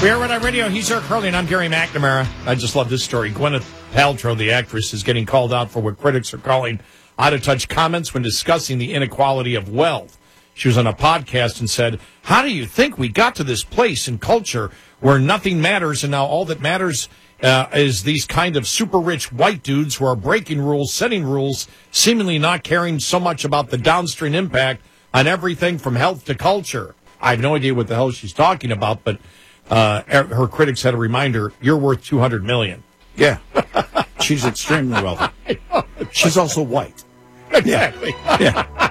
We are Red Eye Radio. He's Eric Hurley, and I'm Gary McNamara. I just love this story. Gwyneth Paltrow, the actress, is getting called out for what critics are calling out-of-touch comments when discussing the inequality of wealth. She was on a podcast and said, "How do you think we got to this place in culture where nothing matters, and now all that matters is these kind of super-rich white dudes who are breaking rules, setting rules, seemingly not caring so much about the downstream impact on everything from health to culture?" I have no idea what the hell she's talking about, but her critics had to remind her, "You're worth $200 million." Yeah. She's extremely wealthy. She's also white. Exactly. Yeah.